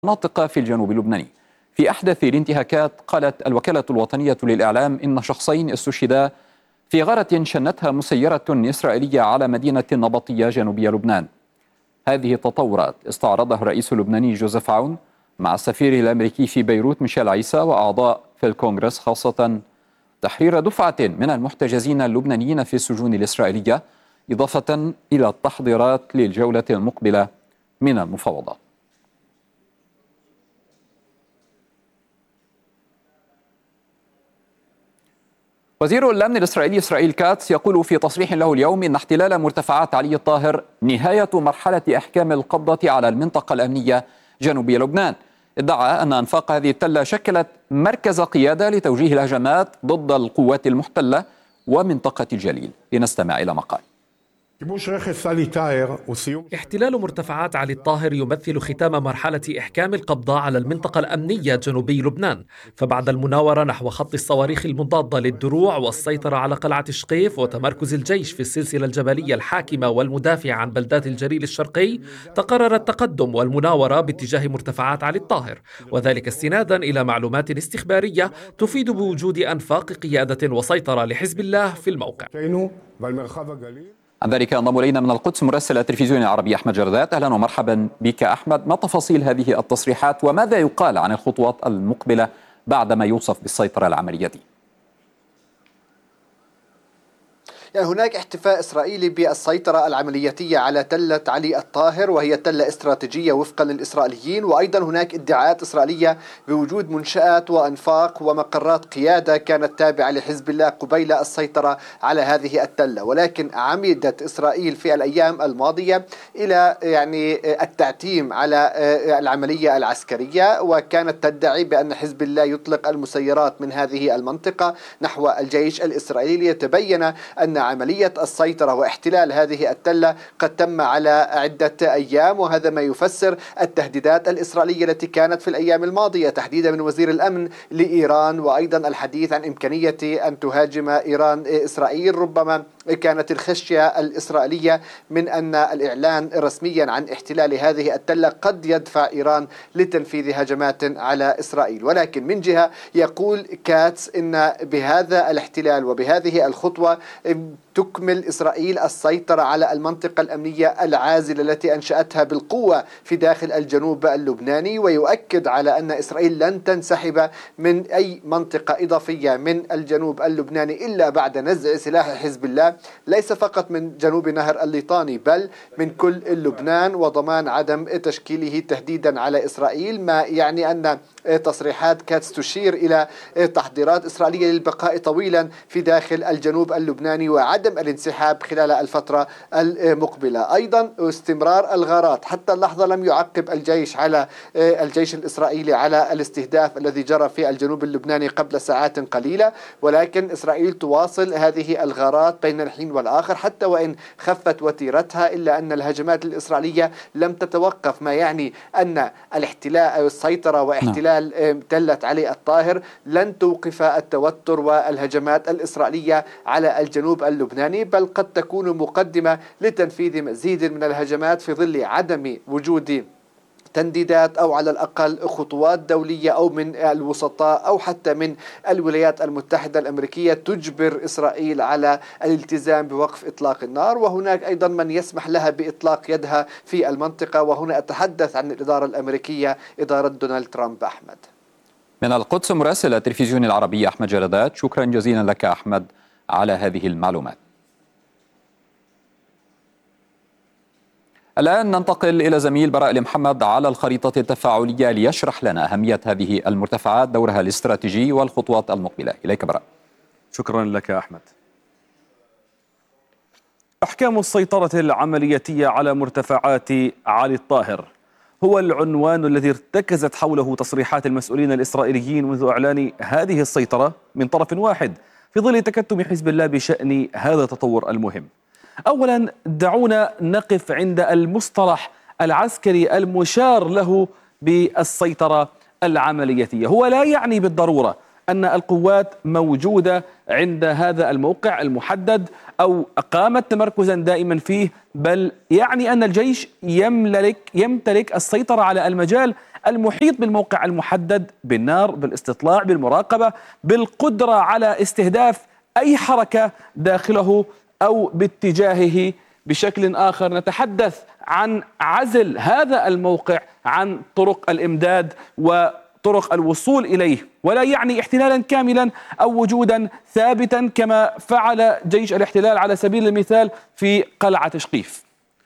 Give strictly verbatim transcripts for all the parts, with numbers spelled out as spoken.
مناطق في الجنوب اللبناني. في أحدث الانتهاكات قالت الوكالة الوطنية للإعلام إن شخصين استشهدا في غارة شنتها مسيرة إسرائيلية على مدينة النبطية جنوبية لبنان. هذه التطورات استعرضها الرئيس اللبناني جوزيف عون مع السفير الأمريكي في بيروت ميشيل عيسى وأعضاء في الكونغرس، خاصة تحرير دفعة من المحتجزين اللبنانيين في السجون الإسرائيلية، إضافة إلى التحضيرات للجولة المقبلة من المفاوضات. وزير الأمن الإسرائيلي إسرائيل كاتس يقول في تصريح له اليوم إن احتلال مرتفعات علي الطاهر نهاية مرحلة إحكام القبضة على المنطقة الأمنية جنوبي لبنان. ادعى أن أنفاق هذه التلة شكلت مركز قيادة لتوجيه الهجمات ضد القوات المحتلة ومنطقة الجليل. لنستمع إلى ما قال. احتلال مرتفعات علي الطاهر يمثل ختام مرحلة إحكام القبضة على المنطقة الأمنية جنوبي لبنان، فبعد المناورة نحو خط الصواريخ المضادة للدروع والسيطرة على قلعة شقيف وتمركز الجيش في السلسلة الجبلية الحاكمة والمدافعة عن بلدات الجليل الشرقي، تقرر التقدم والمناورة باتجاه مرتفعات علي الطاهر، وذلك استنادا إلى معلومات استخبارية تفيد بوجود أنفاق قيادة وسيطرة لحزب الله في الموقع. عن ذلك انضم الينا من القدس مراسل التلفزيون العربي احمد جردات. اهلا ومرحبا بك احمد، ما تفاصيل هذه التصريحات وماذا يقال عن الخطوات المقبله بعد ما يوصف بالسيطره العمليه؟ يعني هناك احتفاء إسرائيلي بالسيطرة العملياتية على تلة علي الطاهر، وهي تلة استراتيجية وفقا للإسرائيليين، وأيضا هناك ادعاءات إسرائيلية بوجود منشآت وأنفاق ومقرات قيادة كانت تابعة لحزب الله قبيل السيطرة على هذه التلة. ولكن عمدت إسرائيل في الأيام الماضية إلى يعني التعتيم على العملية العسكرية، وكانت تدعي بأن حزب الله يطلق المسيرات من هذه المنطقة نحو الجيش الإسرائيلي، ليتبين أن عملية السيطرة واحتلال هذه التلة قد تم على عدة أيام، وهذا ما يفسر التهديدات الإسرائيلية التي كانت في الأيام الماضية تحديدا من وزير الأمن لإيران، وأيضا الحديث عن إمكانية أن تهاجم إيران إسرائيل. ربما كانت الخشية الإسرائيلية من أن الإعلان رسميا عن احتلال هذه التلة قد يدفع إيران لتنفيذ هجمات على إسرائيل. ولكن من جهة يقول كاتس إن بهذا الاحتلال وبهذه الخطوة تكمل إسرائيل السيطرة على المنطقة الأمنية العازلة التي أنشأتها بالقوة في داخل الجنوب اللبناني، ويؤكد على أن إسرائيل لن تنسحب من أي منطقة إضافية من الجنوب اللبناني إلا بعد نزع سلاح حزب الله، ليس فقط من جنوب نهر الليطاني بل من كل لبنان، وضمان عدم تشكيله تهديدا على إسرائيل. ما يعني أن تصريحات كاتس تشير إلى تحضيرات إسرائيلية للبقاء طويلا في داخل الجنوب اللبناني وعدم الانسحاب خلال الفترة المقبلة. أيضا استمرار الغارات، حتى اللحظة لم يعقب الجيش على الجيش الإسرائيلي على الاستهداف الذي جرى في الجنوب اللبناني قبل ساعات قليلة، ولكن إسرائيل تواصل هذه الغارات بين الحين والآخر حتى وإن خفت وتيرتها، إلا أن الهجمات الإسرائيلية لم تتوقف، ما يعني أن الاحتلال أو السيطرة واحتلال تلة علي الطاهر لن توقف التوتر والهجمات الإسرائيلية على الجنوب اللبناني، بل قد تكون مقدمة لتنفيذ مزيد من الهجمات في ظل عدم وجود تنديدات أو على الأقل خطوات دولية أو من الوسطاء أو حتى من الولايات المتحدة الأمريكية تجبر إسرائيل على الالتزام بوقف إطلاق النار. وهناك أيضا من يسمح لها بإطلاق يدها في المنطقة، وهنا أتحدث عن الإدارة الأمريكية، إدارة دونالد ترامب. أحمد من القدس مراسل التلفزيون العربي أحمد جردات، شكرا جزيلا لك أحمد على هذه المعلومات. الآن ننتقل إلى زميل براء المحمد على الخريطة التفاعلية ليشرح لنا أهمية هذه المرتفعات، دورها الاستراتيجي والخطوات المقبلة. إليك براء. شكرا لك أحمد. إحكام السيطرة العملياتية على مرتفعات علي الطاهر هو العنوان الذي ارتكزت حوله تصريحات المسؤولين الإسرائيليين منذ إعلان هذه السيطرة من طرف واحد في ظل تكتم حزب الله بشأن هذا التطور المهم. أولا دعونا نقف عند المصطلح العسكري المشار له بالسيطرة العملياتية. هو لا يعني بالضرورة أن القوات موجودة عند هذا الموقع المحدد أو أقامت تمركزا دائما فيه، بل يعني أن الجيش يملك يمتلك السيطرة على المجال المحيط بالموقع المحدد بالنار، بالاستطلاع، بالمراقبة، بالقدرة على استهداف أي حركة داخله أو باتجاهه. بشكل آخر نتحدث عن عزل هذا الموقع عن طرق الإمداد وطرق الوصول إليه، ولا يعني احتلالا كاملا أو وجودا ثابتا كما فعل جيش الاحتلال على سبيل المثال في قلعة شقيف.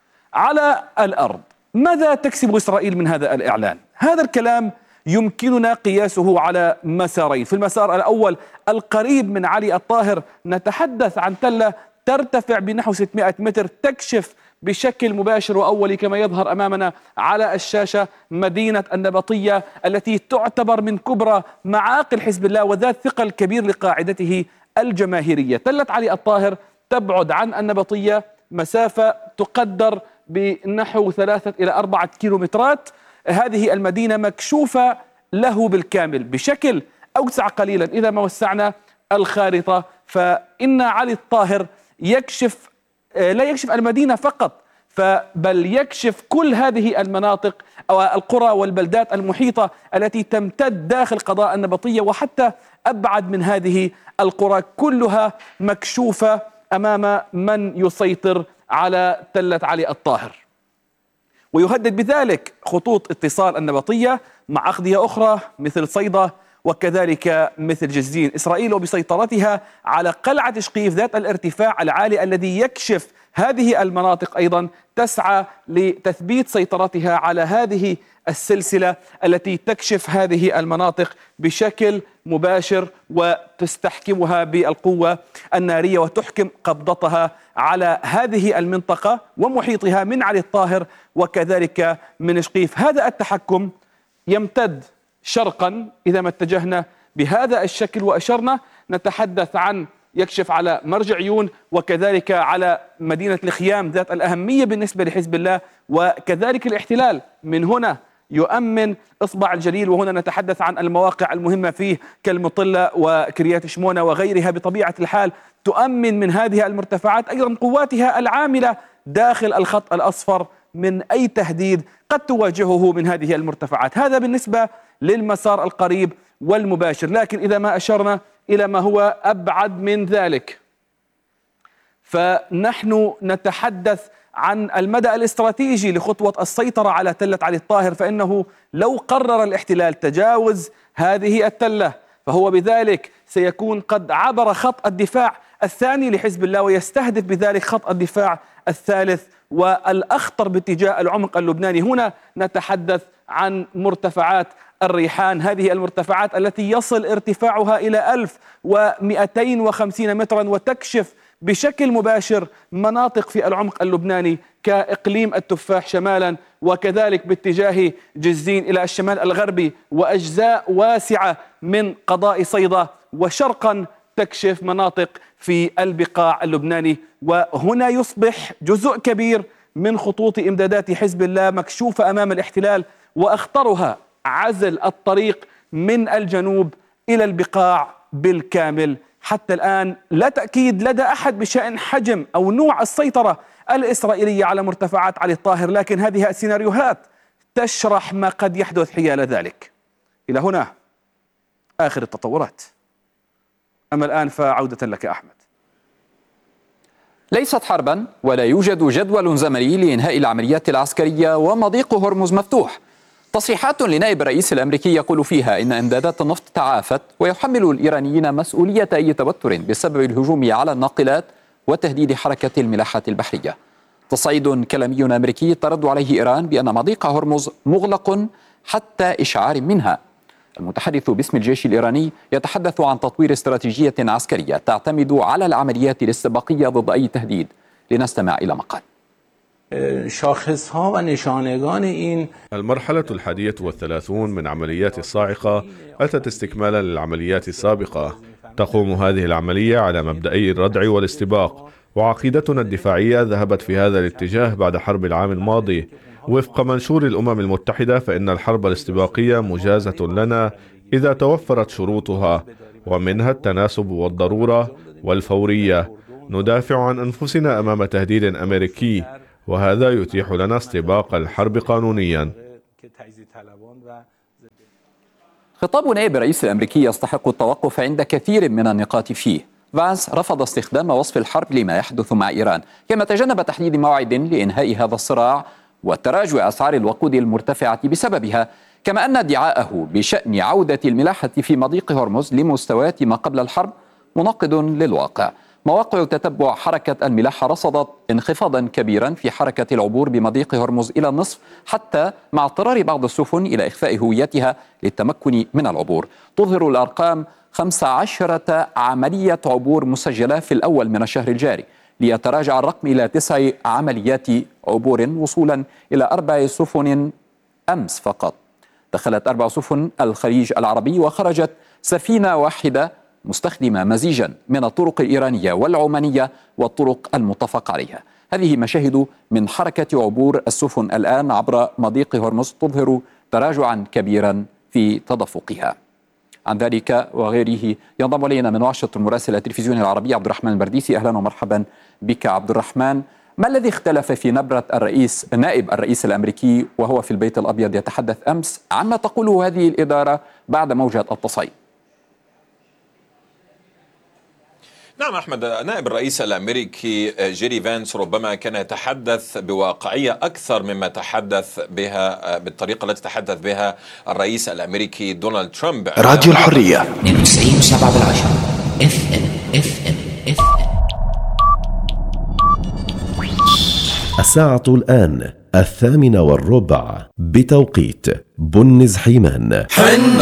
على الأرض ماذا تكسب إسرائيل من هذا الإعلان؟ هذا الكلام يمكننا قياسه على مسارين. في المسار الأول القريب من علي الطاهر نتحدث عن تلة ترتفع بنحو ستمائة متر، تكشف بشكل مباشر وأولي كما يظهر أمامنا على الشاشة مدينة النبطية التي تعتبر من كبرى معاقل حزب الله وذات ثقل كبير لقاعدته الجماهيرية. تلة علي الطاهر تبعد عن النبطية مسافة تقدر بنحو ثلاثة إلى أربعة كيلومترات. هذه المدينة مكشوفة له بالكامل. بشكل أوسع قليلا إذا ما وسعنا الخارطة فإن علي الطاهر يكشف لا يكشف المدينة فقط بل يكشف كل هذه المناطق أو القرى والبلدات المحيطة التي تمتد داخل قضاء النبطية وحتى أبعد من هذه القرى، كلها مكشوفة أمام من يسيطر على تلة علي الطاهر. ويهدد بذلك خطوط اتصال النبطية مع أقضية أخرى مثل صيدا وكذلك مثل جزين. إسرائيل وبسيطرتها على قلعة شقيف ذات الارتفاع العالي الذي يكشف هذه المناطق أيضا تسعى لتثبيت سيطرتها على هذه السلسلة التي تكشف هذه المناطق بشكل مباشر وتستحكمها بالقوة النارية وتحكم قبضتها على هذه المنطقة ومحيطها من علي الطاهر وكذلك من شقيف. هذا التحكم يمتد شرقا إذا ما اتجهنا بهذا الشكل وأشرنا نتحدث عن يكشف على مرج عيون وكذلك على مدينة الخيام ذات الأهمية بالنسبة لحزب الله وكذلك الاحتلال. من هنا يؤمن إصبع الجليل وهنا نتحدث عن المواقع المهمة فيه كالمطلة وكريات شمونة وغيرها. بطبيعة الحال تؤمن من هذه المرتفعات أيضا قواتها العاملة داخل الخط الأصفر من أي تهديد قد تواجهه من هذه المرتفعات. هذا بالنسبة للمسار القريب والمباشر، لكن إذا ما أشرنا إلى ما هو أبعد من ذلك فنحن نتحدث عن المدى الاستراتيجي لخطوة السيطرة على تلة علي الطاهر. فإنه لو قرر الاحتلال تجاوز هذه التلة فهو بذلك سيكون قد عبر خط الدفاع الثاني لحزب الله ويستهدف بذلك خط الدفاع الثالث والأخطر باتجاه العمق اللبناني. هنا نتحدث عن مرتفعات الريحان، هذه المرتفعات التي يصل ارتفاعها إلى ألف ومئتين وخمسين مترا وتكشف بشكل مباشر مناطق في العمق اللبناني كإقليم التفاح شمالا وكذلك باتجاه جزين إلى الشمال الغربي وأجزاء واسعة من قضاء صيدا، وشرقا تكشف مناطق في البقاع اللبناني. وهنا يصبح جزء كبير من خطوط إمدادات حزب الله مكشوفة أمام الاحتلال، وأخطرها عزل الطريق من الجنوب إلى البقاع بالكامل. حتى الآن لا تأكيد لدى أحد بشأن حجم أو نوع السيطرة الإسرائيلية على مرتفعات علي الطاهر، لكن هذه السيناريوهات تشرح ما قد يحدث حيال ذلك. إلى هنا آخر التطورات. أما الآن فعودة لك أحمد. ليست حربا ولا يوجد جدول زمني لإنهاء العمليات العسكرية ومضيق هرمز مفتوح. تصريحات لنائب الرئيس الأمريكي يقول فيها إن إمدادات النفط تعافت ويحمل الإيرانيين مسؤولية أي توتر بسبب الهجوم على الناقلات وتهديد حركة الملاحة البحرية. تصعيد كلامي أمريكي ترد عليه إيران بأن مضيق هرمز مغلق حتى إشعار منها. المتحدث باسم الجيش الإيراني يتحدث عن تطوير استراتيجية عسكرية تعتمد على العمليات الاستباقية ضد أي تهديد. لنستمع إلى ما قال. المرحلة الحادية والثلاثون من عمليات الصاعقة أتت استكمالا للعمليات السابقة. تقوم هذه العملية على مبدأي الردع والاستباق، وعقيدتنا الدفاعية ذهبت في هذا الاتجاه بعد حرب العام الماضي. وفق منشور الأمم المتحدة فإن الحرب الاستباقية مجازة لنا إذا توفرت شروطها، ومنها التناسب والضرورة والفورية. ندافع عن أنفسنا أمام تهديد أمريكي، وهذا يتيح لنا استباق الحرب قانونيا. خطاب نائب الرئيس الأمريكي يستحق التوقف عند كثير من النقاط فيه. فانس رفض استخدام وصف الحرب لما يحدث مع إيران، كما تجنب تحديد موعد لإنهاء هذا الصراع وتراجع أسعار الوقود المرتفعة بسببها، كما أن ادعاءه بشأن عودة الملاحة في مضيق هرمز لمستويات ما قبل الحرب مناقض للواقع. مواقع تتبع حركة الملاحة رصدت انخفاضا كبيرا في حركة العبور بمضيق هرمز إلى النصف، حتى مع اضطرار بعض السفن إلى إخفاء هويتها للتمكن من العبور. تظهر الأرقام خمس عشرة عملية عبور مسجلة في الأول من الشهر الجاري، ليتراجع الرقم إلى تسع عمليات عبور وصولا إلى أربع سفن أمس فقط. دخلت أربع سفن الخليج العربي وخرجت سفينة واحدة مستخدمة مزيجا من الطرق الإيرانية والعمانية والطرق المتفق عليها. هذه مشاهد من حركة عبور السفن الآن عبر مضيق هرمز تظهر تراجعا كبيرا في تدفقها. عن ذلك وغيره ينضم إلينا من واشنطن مراسل التلفزيون العربي عبد الرحمن البرديسي. أهلا ومرحبا بك عبد الرحمن. ما الذي اختلف في نبرة الرئيس نائب الرئيس الأمريكي وهو في البيت الأبيض يتحدث أمس عما تقوله هذه الإدارة بعد موجة التصعيد؟ نعم أحمد، نائب الرئيس الأمريكي جيري فانس ربما كان يتحدث بواقعية أكثر مما تحدث بها بالطريقة التي تحدث بها الرئيس الأمريكي دونالد ترامب. راديو الحرية اثنين وتسعين وسبعة بالعشرة اف ام اف ام اف ام. الساعة الآن الثامنة والربع بتوقيت بنز حيمان.